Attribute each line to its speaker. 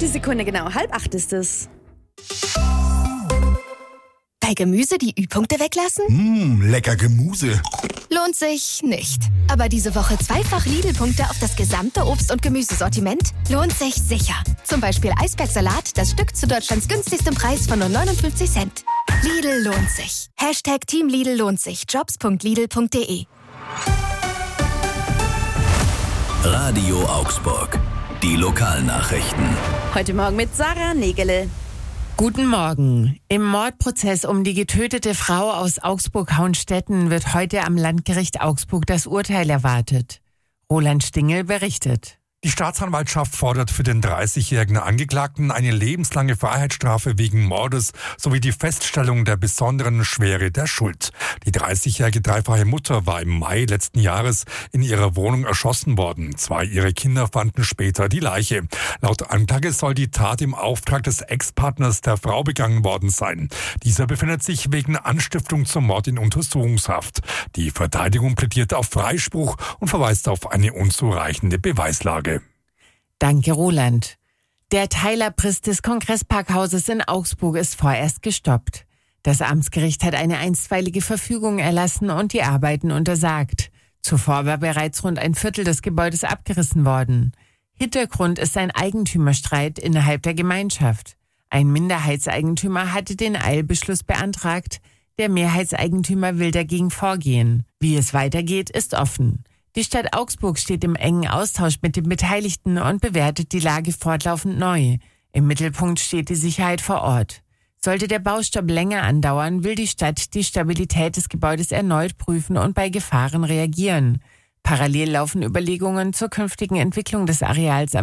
Speaker 1: die Sekunde genau. 7:30 ist es.
Speaker 2: Bei Gemüse die Ü-Punkte weglassen?
Speaker 3: Lecker Gemüse.
Speaker 2: Lohnt sich nicht. Aber diese Woche zweifach Lidl-Punkte auf das gesamte Obst- und Gemüsesortiment lohnt sich sicher. Zum Beispiel Eisbergsalat, das Stück zu Deutschlands günstigstem Preis von nur 59 Cent. Lidl lohnt sich. #Team Lidl lohnt sich. Jobs.lidl.de.
Speaker 4: Radio Augsburg. Die Lokalnachrichten.
Speaker 1: Heute Morgen mit Sarah Nägele.
Speaker 5: Guten Morgen. Im Mordprozess um die getötete Frau aus Augsburg-Hauenstetten wird heute am Landgericht Augsburg das Urteil erwartet. Roland Stingel berichtet.
Speaker 6: Die Staatsanwaltschaft fordert für den 30-jährigen Angeklagten eine lebenslange Freiheitsstrafe wegen Mordes sowie die Feststellung der besonderen Schwere der Schuld. Die 30-jährige dreifache Mutter war im Mai letzten Jahres in ihrer Wohnung erschossen worden. 2 ihrer Kinder fanden später die Leiche. Laut Anklage soll die Tat im Auftrag des Ex-Partners der Frau begangen worden sein. Dieser befindet sich wegen Anstiftung zum Mord in Untersuchungshaft. Die Verteidigung plädiert auf Freispruch und verweist auf eine unzureichende Beweislage.
Speaker 5: Danke, Roland. Der Teilabriss des Kongressparkhauses in Augsburg ist vorerst gestoppt. Das Amtsgericht hat eine einstweilige Verfügung erlassen und die Arbeiten untersagt. Zuvor war bereits rund ein Viertel des Gebäudes abgerissen worden. Hintergrund ist ein Eigentümerstreit innerhalb der Gemeinschaft. Ein Minderheitseigentümer hatte den Eilbeschluss beantragt. Der Mehrheitseigentümer will dagegen vorgehen. Wie es weitergeht, ist offen. Die Stadt Augsburg steht im engen Austausch mit den Beteiligten und bewertet die Lage fortlaufend neu. Im Mittelpunkt steht die Sicherheit vor Ort. Sollte der Baustopp länger andauern, will die Stadt die Stabilität des Gebäudes erneut prüfen und bei Gefahren reagieren. Parallel laufen Überlegungen zur künftigen Entwicklung des Areals am